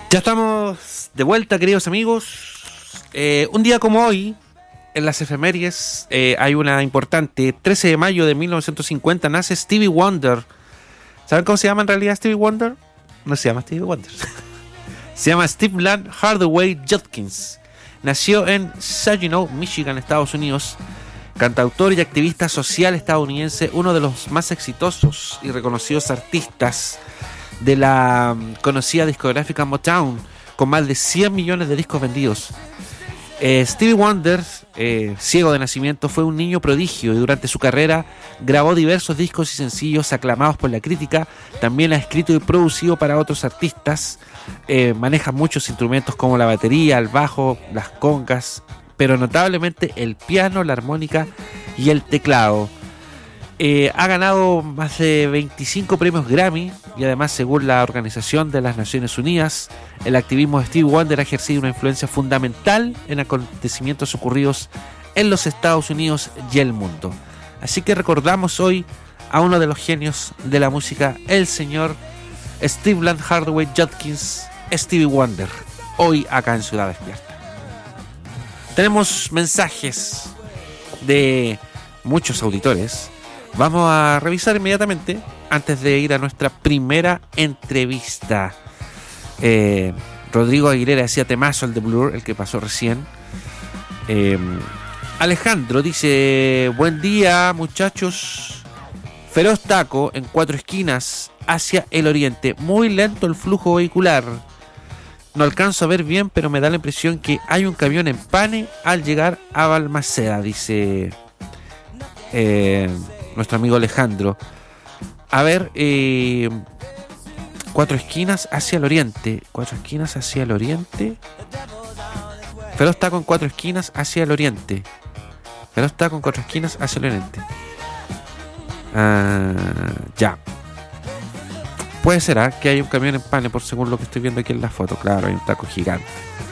Ya estamos de vuelta, queridos amigos. Un día como hoy, en las efemérides, hay una importante. 13 de mayo de 1950 nace Stevie Wonder. ¿Saben cómo se llama en realidad Stevie Wonder? No se llama Stevie Wonder. Se llama Steve Land Hardaway Judkins. Nació en Saginaw, Michigan, Estados Unidos. Cantautor y activista social estadounidense, uno de los más exitosos y reconocidos artistas de la conocida discográfica Motown, con más de 100 millones de discos vendidos. Stevie Wonder, ciego de nacimiento, fue un niño prodigio y durante su carrera grabó diversos discos y sencillos aclamados por la crítica. También ha escrito y producido para otros artistas. Maneja muchos instrumentos como la batería, el bajo, las congas, pero notablemente el piano, la armónica y el teclado. Ha ganado más de 25 premios Grammy y además, según la Organización de las Naciones Unidas, el activismo de Stevie Wonder ha ejercido una influencia fundamental en acontecimientos ocurridos en los Estados Unidos y el mundo. Así que recordamos hoy a uno de los genios de la música, el señor Steve Land Hardaway Judkins, Stevie Wonder, hoy acá en Ciudad Despierta. Tenemos mensajes de muchos auditores. Vamos a revisar inmediatamente antes de ir a nuestra primera entrevista. Rodrigo Aguilera decía temazo el de Blur, el que pasó recién. Alejandro dice: buen día, muchachos. Feroz taco en 4 esquinas hacia el oriente. Muy lento el flujo vehicular. No alcanzo a ver bien, pero me da la impresión que hay un camión en pane al llegar a Balmaceda, dice nuestro amigo Alejandro. A ver, 4 esquinas hacia el oriente. 4 esquinas hacia el oriente. Feroz taco en 4 esquinas hacia el oriente. Feroz taco en 4 esquinas hacia el oriente. Ya. Puede ser que hay un camión en pane, por según lo que estoy viendo aquí en la foto. Claro, hay un taco gigante.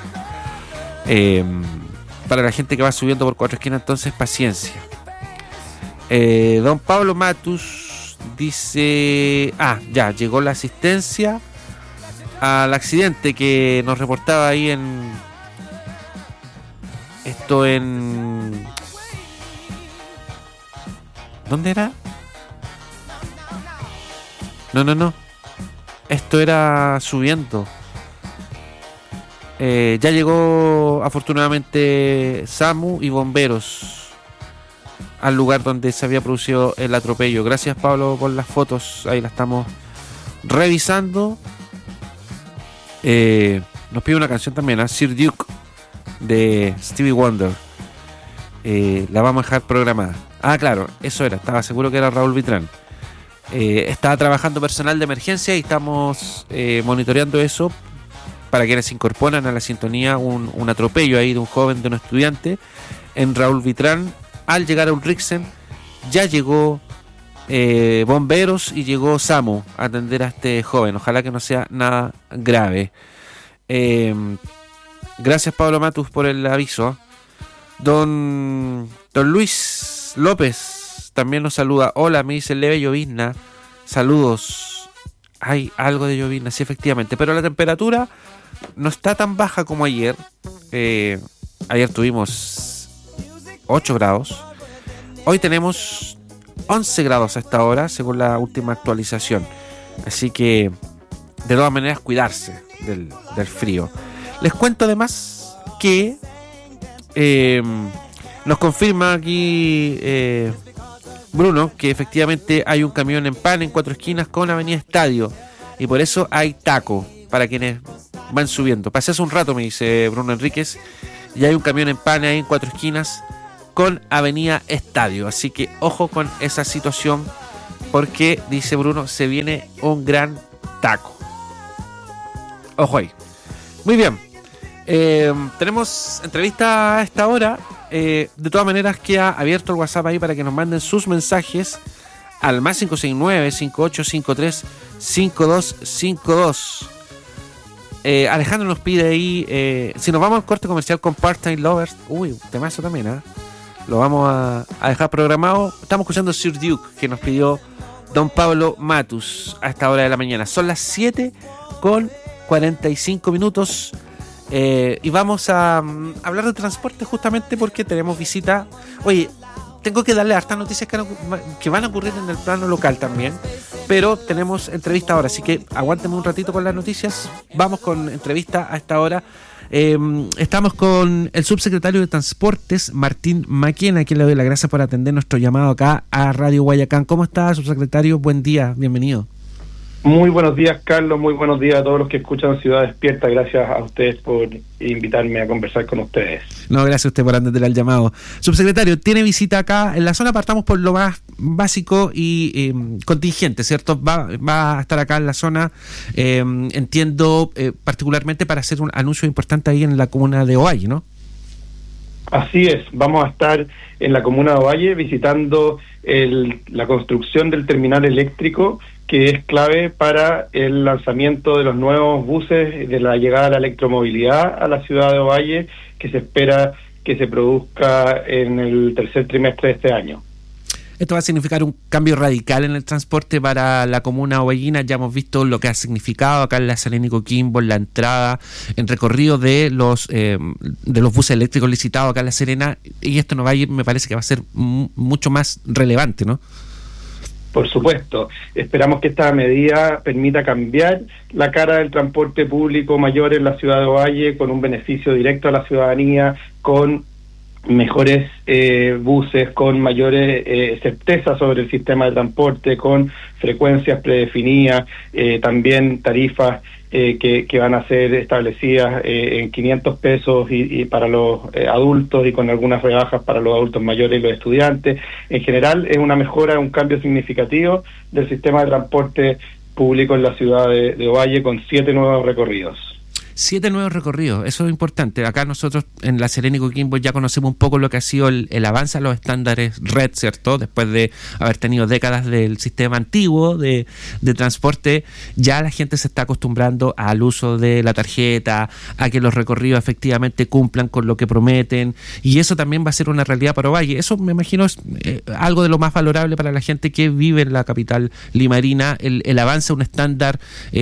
Para la gente que va subiendo por 4 esquinas, entonces paciencia. Don Pablo Matus dice: ya llegó la asistencia al accidente que nos reportaba ahí en ¿dónde era? No, esto era subiendo. Ya llegó afortunadamente SAMU y bomberos al lugar donde se había producido el atropello. Gracias, Pablo, por las fotos. Ahí la estamos revisando. Nos pide una canción también, Sir Duke, de Stevie Wonder. La vamos a dejar programada. Claro, eso era. Estaba seguro que era Raúl Vitrán. Estaba trabajando personal de emergencia y estamos monitoreando eso para quienes se incorporan a la sintonía. Un atropello ahí de un joven, de un estudiante en Raúl Vitrán. Al llegar a Ulrichsen ya llegó bomberos y llegó SAMU a atender a este joven. Ojalá que no sea nada grave. Gracias, Pablo Matus, por el aviso. Don Luis López también nos saluda. Hola, me dice leve llovizna. Saludos. Hay algo de llovizna, sí, efectivamente, pero la temperatura no está tan baja como ayer. Ayer tuvimos 8 grados. Hoy tenemos 11 grados a esta hora, según la última actualización. Así que, de todas maneras, cuidarse del frío. Les cuento además que nos confirma aquí Bruno que efectivamente hay un camión en pan en 4 esquinas con Avenida Estadio. Y por eso hay taco para quienes van subiendo. Pasé hace un rato, me dice Bruno Enríquez, y hay un camión en pan ahí en 4 esquinas con Avenida Estadio. Así que ojo con esa situación, porque, dice Bruno, se viene un gran taco. Ojo ahí. Muy bien. Tenemos entrevista a esta hora. De todas maneras, queda abierto el WhatsApp ahí para que nos manden sus mensajes al más 569-5853-5252. Alejandro nos pide ahí, si nos vamos al corte comercial con Part-Time Lovers, temazo también, lo vamos a dejar programado. Estamos escuchando Sir Duke, que nos pidió don Pablo Matus a esta hora de la mañana. Son las 7:41 45 minutos. Y vamos a hablar de transporte justamente porque tenemos visita. Oye, tengo que darle hartas noticias que van a ocurrir en el plano local también, pero tenemos entrevista ahora, así que aguántenme un ratito con las noticias. Vamos con entrevista a esta hora. Estamos con el subsecretario de Transportes, Martín Maquena, a quien le doy las gracias por atender nuestro llamado acá a Radio Guayacán. ¿Cómo está, subsecretario? Buen día, bienvenido. Muy buenos días, Carlos. Muy buenos días a todos los que escuchan Ciudad Despierta. Gracias a ustedes por invitarme a conversar con ustedes. No, gracias a usted por atender al llamado. Subsecretario, tiene visita acá en la zona. Partamos por lo más básico y contingente, ¿cierto? Va a estar acá en la zona, entiendo, particularmente para hacer un anuncio importante ahí en la comuna de Ovalle, ¿no? Así es, vamos a estar en la comuna de Ovalle visitando la construcción del terminal eléctrico, que es clave para el lanzamiento de los nuevos buses, de la llegada de la electromovilidad a la ciudad de Ovalle, que se espera que se produzca en el tercer trimestre de este año. Esto va a significar un cambio radical en el transporte para la comuna ovallina. Ya hemos visto lo que ha significado acá en la Salina y Coquimbo, en la entrada, en recorrido de los buses eléctricos licitados acá en La Serena, y esto en Ovalle me parece que va a ser mucho más relevante, ¿no? Por supuesto, esperamos que esta medida permita cambiar la cara del transporte público mayor en la ciudad de Ovalle, con un beneficio directo a la ciudadanía, con mejores buses, con mayores certezas sobre el sistema de transporte, con frecuencias predefinidas, también tarifas que van a ser establecidas en 500 pesos y para los adultos, y con algunas rebajas para los adultos mayores y los estudiantes. En general es una mejora, un cambio significativo del sistema de transporte público en la ciudad de Ovalle, con 7 nuevos recorridos. 7 nuevos recorridos, eso es importante. Acá nosotros en La Serena y Coquimbo ya conocemos un poco lo que ha sido el avance a los estándares red, ¿cierto? Después de haber tenido décadas del sistema antiguo de transporte, ya la gente se está acostumbrando al uso de la tarjeta, a que los recorridos efectivamente cumplan con lo que prometen, y eso también va a ser una realidad para Ovalle. Eso me imagino es algo de lo más valorable para la gente que vive en la capital limarina, el avance a un estándar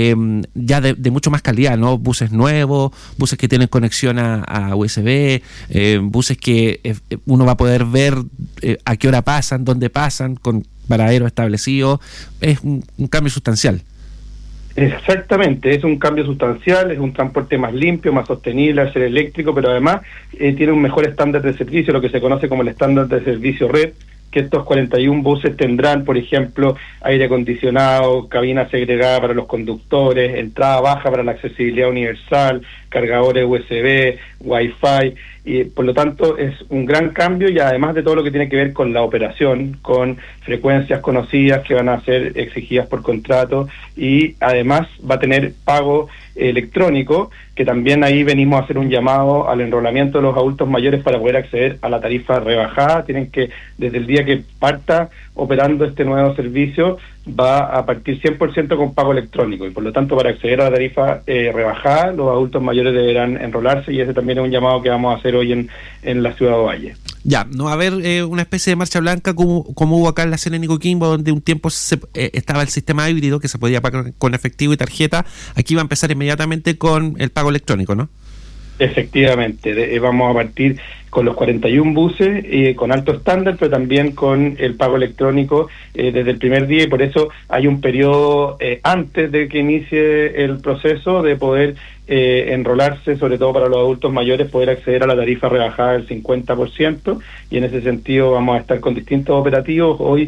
ya de mucho más calidad, ¿no? Buses nuevos, buses que tienen conexión a USB, buses que uno va a poder ver a qué hora pasan, dónde pasan, con paraderos establecidos. Es un cambio sustancial. Exactamente, es un cambio sustancial, es un transporte más limpio, más sostenible al ser eléctrico, pero además tiene un mejor estándar de servicio, lo que se conoce como el estándar de servicio red, que estos 41 buses tendrán, por ejemplo, aire acondicionado, cabina segregada para los conductores, entrada baja para la accesibilidad universal, cargadores USB, Wi-Fi, y por lo tanto es un gran cambio, y además de todo lo que tiene que ver con la operación, con frecuencias conocidas que van a ser exigidas por contrato, y además va a tener pago electrónico, que también ahí venimos a hacer un llamado al enrolamiento de los adultos mayores para poder acceder a la tarifa rebajada. Tienen que, desde el día que parta operando este nuevo servicio, va a partir 100% con pago electrónico, y por lo tanto para acceder a la tarifa rebajada los adultos mayores deberán enrolarse, y ese también es un llamado que vamos a hacer hoy en la ciudad de Ovalle. Ya, no va a haber una especie de marcha blanca como hubo acá en La Serena y Coquimbo, donde un tiempo estaba el sistema híbrido que se podía pagar con efectivo y tarjeta. Aquí va a empezar inmediatamente con el pago electrónico, ¿no? Efectivamente, vamos a partir con los 41 buses con alto estándar, pero también con el pago electrónico desde el primer día, y por eso hay un periodo antes de que inicie el proceso de poder enrolarse, sobre todo para los adultos mayores, poder acceder a la tarifa rebajada del 50%, y en ese sentido vamos a estar con distintos operativos hoy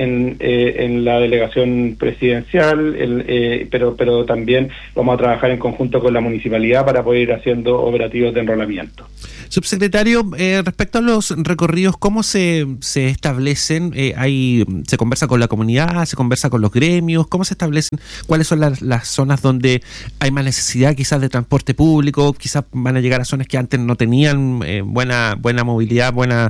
en la delegación presidencial, pero también vamos a trabajar en conjunto con la municipalidad para poder ir haciendo operativos de enrolamiento. Subsecretario, respecto a los recorridos, ¿cómo se establecen? ¿Se conversa con la comunidad? ¿Se conversa con los gremios? ¿Cómo se establecen? ¿Cuáles son las zonas donde hay más necesidad quizás de transporte público? Quizás van a llegar a zonas que antes no tenían buena movilidad, buena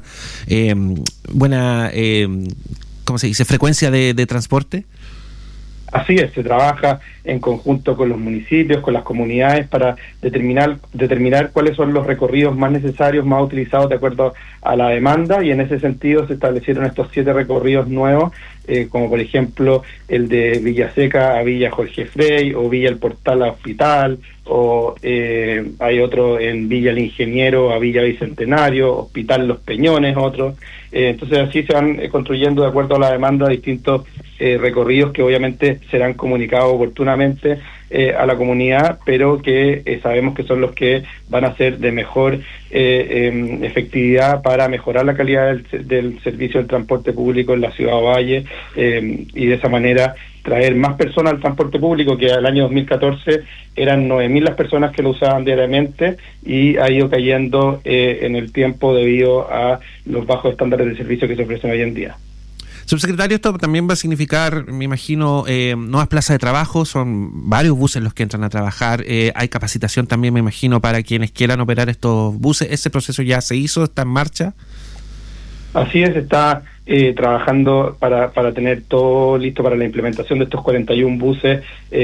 ¿cómo se dice? Frecuencia de transporte. Así es, se trabaja en conjunto con los municipios, con las comunidades, para determinar cuáles son los recorridos más necesarios, más utilizados de acuerdo a la demanda, y en ese sentido se establecieron estos 7 recorridos nuevos como por ejemplo el de Villaseca a Villa Jorge Frey, o Villa El Portal a Hospital, o hay otro en Villa El Ingeniero a Villa Bicentenario, Hospital Los Peñones, otro. Entonces así se van construyendo de acuerdo a la demanda distintos recorridos que obviamente serán comunicados oportunamente a la comunidad, pero que sabemos que son los que van a ser de mejor efectividad para mejorar la calidad del servicio del transporte público en la ciudad de Ovalle, y de esa manera traer más personas al transporte público, que al año 2014 eran 9.000 las personas que lo usaban diariamente, y ha ido cayendo en el tiempo debido a los bajos estándares de servicio que se ofrecen hoy en día. Subsecretario, esto también va a significar, me imagino, nuevas plazas de trabajo. Son varios buses los que entran a trabajar. Hay capacitación también, me imagino, para quienes quieran operar estos buses. ¿Ese proceso ya se hizo? ¿Está en marcha? Así es, está trabajando para tener todo listo para la implementación de estos 41 buses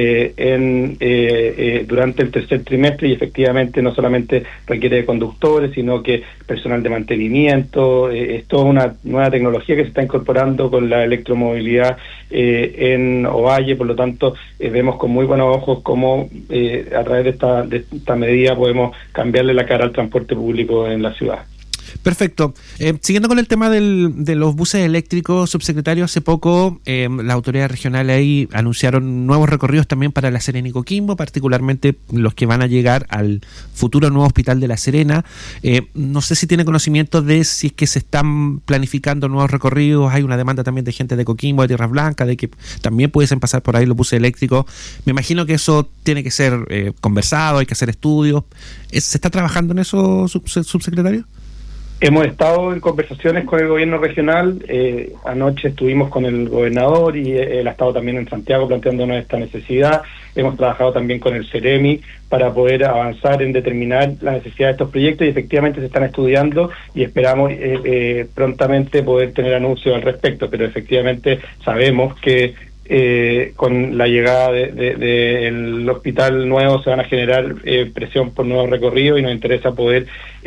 durante el tercer trimestre, y efectivamente no solamente requiere de conductores, sino que personal de mantenimiento. Es toda una nueva tecnología que se está incorporando con la electromovilidad en Ovalle. Por lo tanto, vemos con muy buenos ojos cómo a través de esta medida podemos cambiarle la cara al transporte público en la ciudad. Perfecto. Siguiendo con el tema de los buses eléctricos, subsecretario, hace poco las autoridades regionales ahí anunciaron nuevos recorridos también para La Serena y Coquimbo, particularmente los que van a llegar al futuro nuevo hospital de La Serena. No sé si tiene conocimiento de si es que se están planificando nuevos recorridos. Hay una demanda también de gente de Coquimbo, de Tierras Blancas, de que también pudiesen pasar por ahí los buses eléctricos. Me imagino que eso tiene que ser conversado, hay que hacer estudios. ¿Se está trabajando en eso, subsecretario? Hemos estado en conversaciones con el gobierno regional. Anoche estuvimos con el gobernador, y él ha estado también en Santiago planteándonos esta necesidad. Hemos trabajado también con el CEREMI para poder avanzar en determinar la necesidad de estos proyectos, y efectivamente se están estudiando, y esperamos prontamente poder tener anuncios al respecto. Pero efectivamente sabemos que con la llegada del hospital nuevo se van a generar presión por nuevos recorridos, y nos interesa poder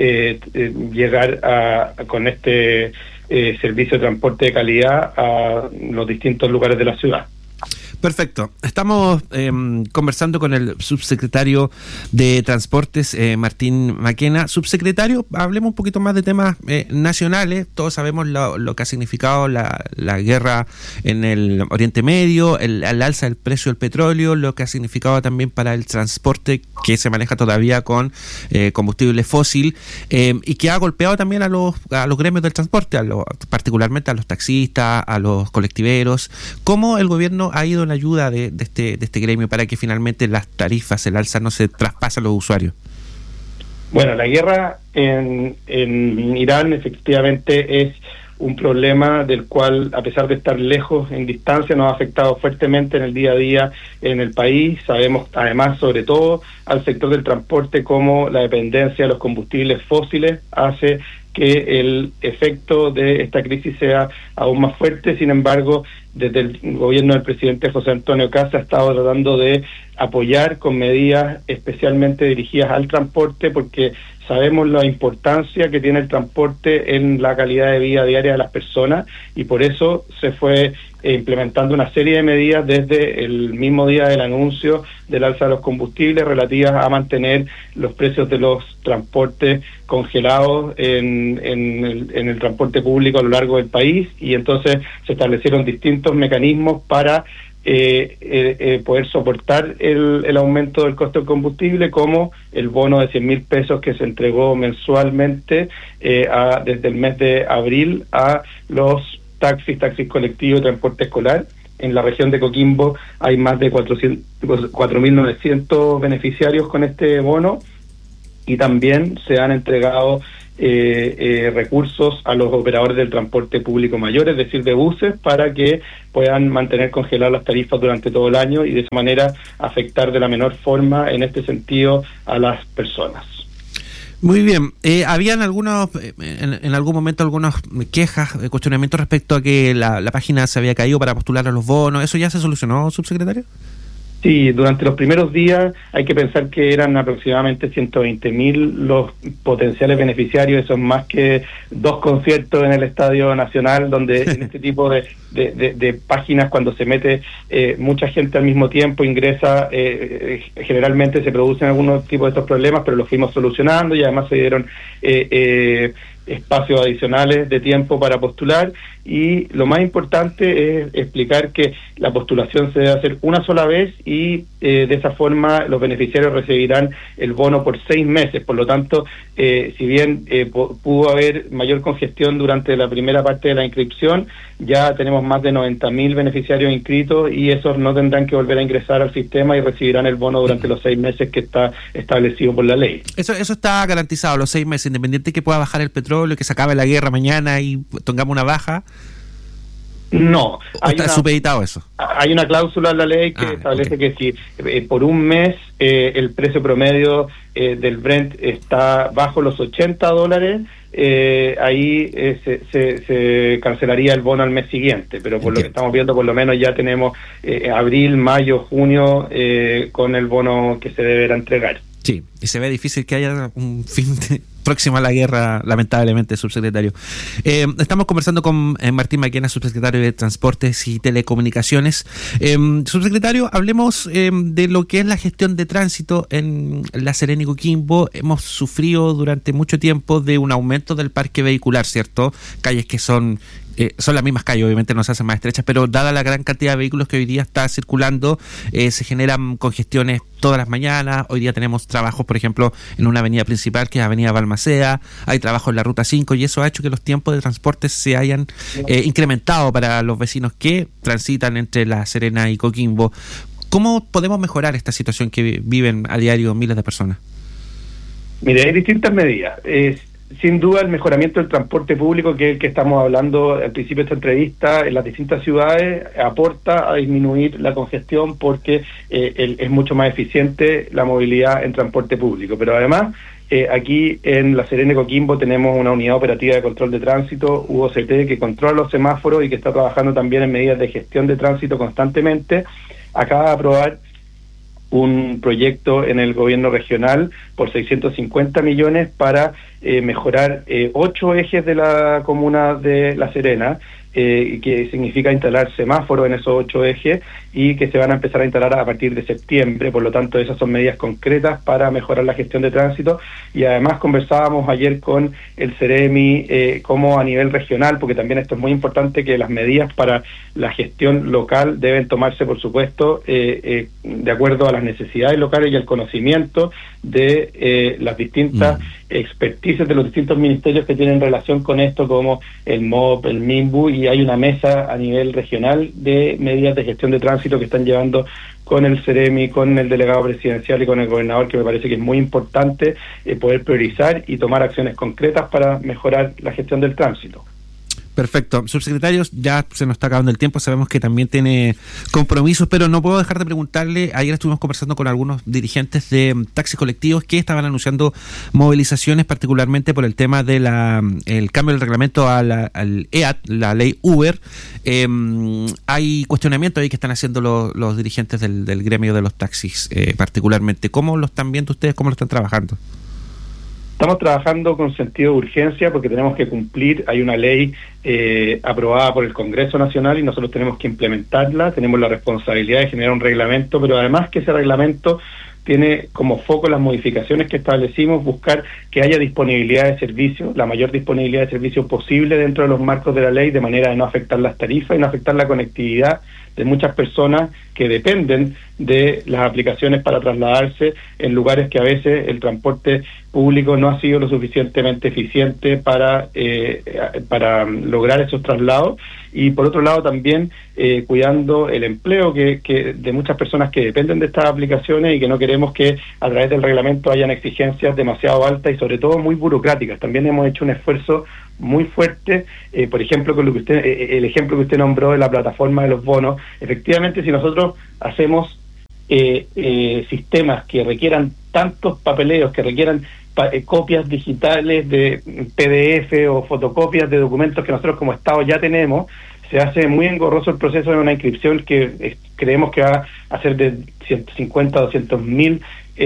llegar con este servicio de transporte de calidad a los distintos lugares de la ciudad. Perfecto. Estamos conversando con el subsecretario de Transportes, Martín Maquena. Subsecretario, hablemos un poquito más de temas nacionales. Todos sabemos lo que ha significado la guerra en el Oriente Medio, el alza del precio del petróleo, lo que ha significado también para el transporte que se maneja todavía con combustible fósil, y que ha golpeado también a los gremios del transporte, particularmente a los taxistas, a los colectiveros. ¿Cómo el gobierno ha ido en ayuda de este gremio para que finalmente las tarifas, el alza, no se traspase a los usuarios? Bueno, la guerra en Irán efectivamente es un problema del cual, a pesar de estar lejos en distancia, nos ha afectado fuertemente en el día a día en el país. Sabemos además, sobre todo al sector del transporte, cómo la dependencia de los combustibles fósiles hace que el efecto de esta crisis sea aún más fuerte. Sin embargo, desde el gobierno del presidente José Antonio Kast se ha estado tratando de apoyar con medidas especialmente dirigidas al transporte, porque sabemos la importancia que tiene el transporte en la calidad de vida diaria de las personas, y por eso se fue implementando una serie de medidas desde el mismo día del anuncio del alza de los combustibles, relativas a mantener los precios de los transportes congelados en el transporte público a lo largo del país. Y entonces se establecieron distintos mecanismos para poder soportar el aumento del costo del combustible, como el bono de 100.000 pesos que se entregó mensualmente desde el mes de abril a los taxis colectivos y transporte escolar. En la región de Coquimbo hay más de 4.900 beneficiarios con este bono, y también se han entregado recursos a los operadores del transporte público mayor, es decir, de buses, para que puedan mantener congeladas las tarifas durante todo el año, y de esa manera afectar de la menor forma en este sentido a las personas. Muy bien. Habían algunos, en algún momento, algunas quejas, cuestionamientos respecto a que la página se había caído para postular a los bonos. ¿Eso ya se solucionó, subsecretario? Sí, durante los primeros días hay que pensar que eran aproximadamente 120.000 los potenciales beneficiarios. Eso es más que 2 conciertos en el Estadio Nacional, donde en este tipo de páginas, cuando se mete mucha gente al mismo tiempo, ingresa, generalmente se producen algunos tipos de estos problemas, pero los fuimos solucionando y además se dieron espacios adicionales de tiempo para postular. Y lo más importante es explicar que la postulación se debe hacer una sola vez y de esa forma los beneficiarios recibirán el bono por 6 meses. Por lo tanto, si bien pudo haber mayor congestión durante la primera parte de la inscripción, ya tenemos más de 90.000 beneficiarios inscritos y esos no tendrán que volver a ingresar al sistema y recibirán el bono durante los 6 meses que está establecido por la ley. Eso está garantizado, los 6 meses, independiente que pueda bajar el petróleo, que se acabe la guerra mañana y tengamos una baja. No. ¿Está supeditado eso? Hay una cláusula en la ley que establece que si por un mes el precio promedio del Brent está bajo los $80, ahí se cancelaría el bono al mes siguiente, pero por lo que estamos viendo, por lo menos ya tenemos abril, mayo, junio con el bono que se deberá entregar. Sí, y se ve difícil que haya un fin próximo a la guerra, lamentablemente, subsecretario. Estamos conversando con Martín Maquena, subsecretario de Transportes y Telecomunicaciones. Subsecretario, hablemos de lo que es la gestión de tránsito en La Serena y Coquimbo. Hemos sufrido durante mucho tiempo de un aumento del parque vehicular, ¿cierto? Calles que son las mismas calles, obviamente no se hacen más estrechas, pero dada la gran cantidad de vehículos que hoy día está circulando, se generan congestiones todas las mañanas. Hoy día tenemos trabajos, por ejemplo, en una avenida principal que es Avenida Balmaceda, hay trabajo en la Ruta 5 y eso ha hecho que los tiempos de transporte se hayan incrementado para los vecinos que transitan entre La Serena y Coquimbo. ¿Cómo podemos mejorar esta situación que viven a diario miles de personas? Mire, hay distintas medidas. Sin duda el mejoramiento del transporte público, que es el que estamos hablando al principio de esta entrevista, en las distintas ciudades aporta a disminuir la congestión porque es mucho más eficiente la movilidad en transporte público. Pero además, aquí en La Serena y Coquimbo tenemos una unidad operativa de control de tránsito, UOCT, que controla los semáforos y que está trabajando también en medidas de gestión de tránsito constantemente. Acaba de aprobar un proyecto en el gobierno regional por 650 millones para mejorar 8 ejes de la comuna de La Serena, que significa instalar semáforos en esos 8 ejes y que se van a empezar a instalar a partir de septiembre. Por lo tanto, esas son medidas concretas para mejorar la gestión de tránsito. Y además conversábamos ayer con el Ceremi como a nivel regional, porque también esto es muy importante, que las medidas para la gestión local deben tomarse, por supuesto, de acuerdo a las necesidades locales y al conocimiento de las distintas experticias de los distintos ministerios que tienen relación con esto, como el MOP, el MIMBU, y hay una mesa a nivel regional de medidas de gestión de tránsito que están llevando con el Ceremi, con el delegado presidencial y con el gobernador, que me parece que es muy importante poder priorizar y tomar acciones concretas para mejorar la gestión del tránsito. Perfecto. Subsecretarios, ya se nos está acabando el tiempo, sabemos que también tiene compromisos, pero no puedo dejar de preguntarle, ayer estuvimos conversando con algunos dirigentes de taxis colectivos que estaban anunciando movilizaciones, particularmente por el tema de el cambio del reglamento al EAT, la ley Uber. Hay cuestionamientos ahí que están haciendo los dirigentes del gremio de los taxis, particularmente. ¿Cómo lo están viendo ustedes? ¿Cómo lo están trabajando? Estamos trabajando con sentido de urgencia porque tenemos que cumplir. Hay una ley aprobada por el Congreso Nacional y nosotros tenemos que implementarla. Tenemos la responsabilidad de generar un reglamento, pero además que ese reglamento tiene como foco las modificaciones que establecimos, buscar que haya disponibilidad de servicio, la mayor disponibilidad de servicio posible dentro de los marcos de la ley, de manera de no afectar las tarifas y no afectar la conectividad de muchas personas que dependen de las aplicaciones para trasladarse en lugares que a veces el transporte público no ha sido lo suficientemente eficiente para lograr esos traslados. Y por otro lado también cuidando el empleo que de muchas personas que dependen de estas aplicaciones y que no queremos que a través del reglamento hayan exigencias demasiado altas y sobre todo muy burocráticas. También hemos hecho un esfuerzo muy fuerte, por ejemplo, con lo que el ejemplo que usted nombró de la plataforma de los bonos. Efectivamente, si nosotros hacemos sistemas que requieran tantos papeleos, que requieran copias digitales de PDF o fotocopias de documentos que nosotros como Estado ya tenemos, se hace muy engorroso el proceso de una inscripción que creemos que va a ser de 150 a 200 mil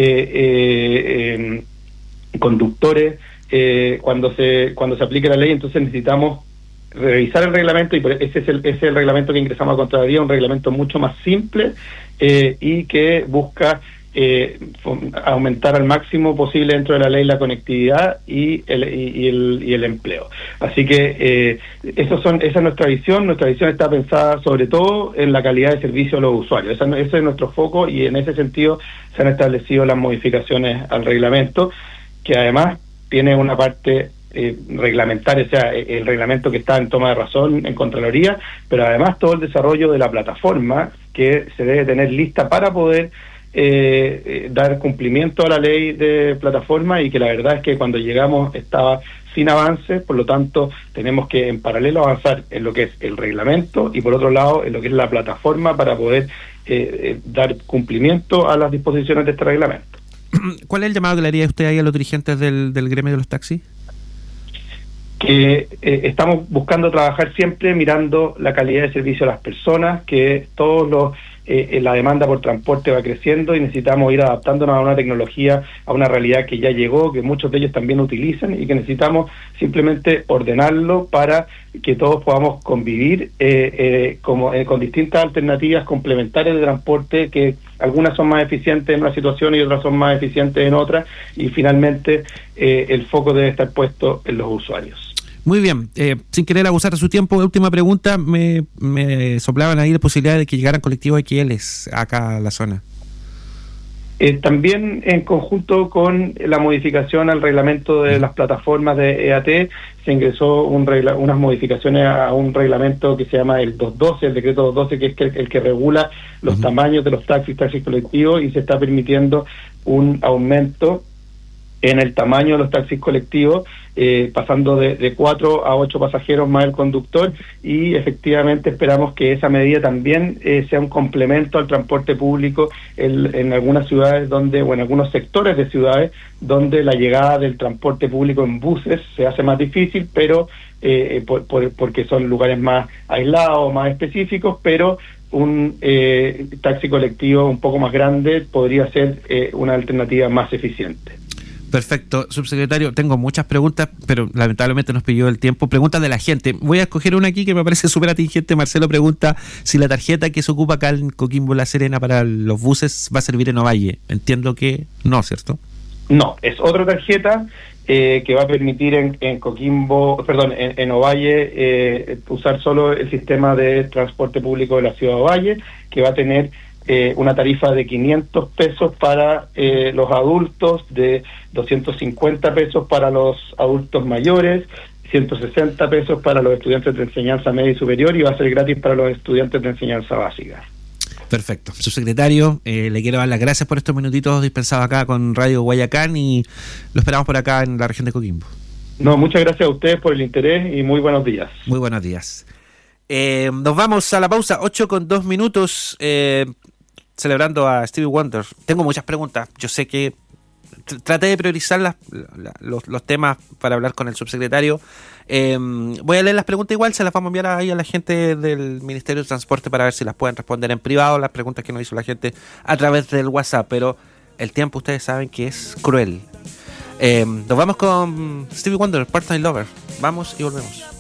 conductores cuando se aplique la ley. Entonces necesitamos revisar el reglamento, y ese es el reglamento que ingresamos a Contraloría, un reglamento mucho más simple y que busca aumentar al máximo posible dentro de la ley la conectividad y el empleo. Así que esa es nuestra visión. Nuestra visión está pensada sobre todo en la calidad de servicio a los usuarios. Ese es nuestro foco, y en ese sentido se han establecido las modificaciones al reglamento, que además tiene una parte reglamentaria, o sea, el reglamento que está en toma de razón en Contraloría, pero además todo el desarrollo de la plataforma que se debe tener lista para poder dar cumplimiento a la ley de plataforma, y que la verdad es que cuando llegamos estaba sin avance. Por lo tanto tenemos que en paralelo avanzar en lo que es el reglamento y por otro lado en lo que es la plataforma para poder dar cumplimiento a las disposiciones de este reglamento. ¿Cuál es el llamado que le haría usted ahí a los dirigentes del gremio de los taxis? Que estamos buscando trabajar siempre mirando la calidad de servicio a las personas, que la demanda por transporte va creciendo y necesitamos ir adaptándonos a una tecnología, a una realidad que ya llegó, que muchos de ellos también utilizan, y que necesitamos simplemente ordenarlo para que todos podamos convivir con distintas alternativas complementarias de transporte, que algunas son más eficientes en una situación y otras son más eficientes en otra, y finalmente el foco debe estar puesto en los usuarios. Muy bien, sin querer abusar de su tiempo, última pregunta, me soplaban ahí la posibilidad de que llegaran colectivos XLs acá a la zona. También en conjunto con la modificación al reglamento de las plataformas de EAT, se ingresó unas modificaciones a un reglamento que se llama el 212, el decreto 212, que es el que regula los tamaños de los taxis colectivos, y se está permitiendo un aumento en el tamaño de los taxis colectivos, pasando de 4 a 8 pasajeros más el conductor, y efectivamente esperamos que esa medida también sea un complemento al transporte público en algunas ciudades o en algunos sectores de ciudades donde la llegada del transporte público en buses se hace más difícil, pero porque son lugares más aislados, más específicos, pero un taxi colectivo un poco más grande podría ser una alternativa más eficiente. Perfecto, subsecretario, tengo muchas preguntas, pero lamentablemente nos pidió el tiempo. Preguntas de la gente. Voy a escoger una aquí que me parece súper atingente. Marcelo pregunta si la tarjeta que se ocupa acá en Coquimbo La Serena para los buses va a servir en Ovalle. Entiendo que no, ¿cierto? No, es otra tarjeta que va a permitir en Ovalle usar solo el sistema de transporte público de la ciudad de Ovalle, que va a tener una tarifa de 500 pesos para los adultos, de 250 pesos para los adultos mayores, 160 pesos para los estudiantes de enseñanza media y superior, y va a ser gratis para los estudiantes de enseñanza básica. Perfecto. Subsecretario, le quiero dar las gracias por estos minutitos dispensados acá con Radio Guayacán, y lo esperamos por acá en la región de Coquimbo. No, muchas gracias a ustedes por el interés y muy buenos días. Muy buenos días. Nos vamos a la pausa, 8:02, celebrando a Stevie Wonder. Tengo muchas preguntas. Yo sé que traté de priorizar los temas para hablar con el subsecretario. Voy a leer las preguntas igual, se las vamos a enviar ahí a la gente del Ministerio de Transporte para ver si las pueden responder en privado, las preguntas que nos hizo la gente a través del WhatsApp, pero el tiempo ustedes saben que es cruel. Nos vamos con Stevie Wonder, Part-Time Lover. Vamos y volvemos.